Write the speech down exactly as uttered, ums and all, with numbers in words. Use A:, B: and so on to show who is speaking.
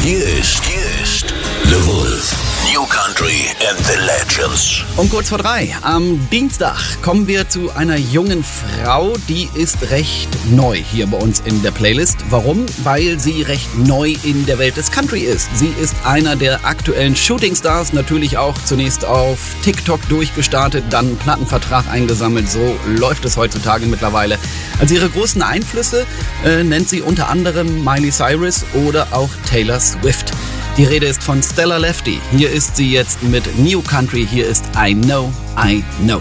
A: Hier ist, hier ist The Wolf. New Country and the Legends.
B: Um kurz vor drei am Dienstag kommen wir zu einer jungen Frau, die ist recht neu hier bei uns in der Playlist. Warum? Weil sie recht neu in der Welt des Country ist. Sie ist einer der aktuellen Shootingstars, natürlich auch zunächst auf TikTok durchgestartet, dann einen Plattenvertrag eingesammelt. So läuft es heutzutage mittlerweile. Als ihre großen Einflüsse äh, nennt sie unter anderem Miley Cyrus oder auch Taylor Swift. Die Rede ist von Stella Lefty. Hier ist sie jetzt mit New Country. Hier ist I Know, I Know.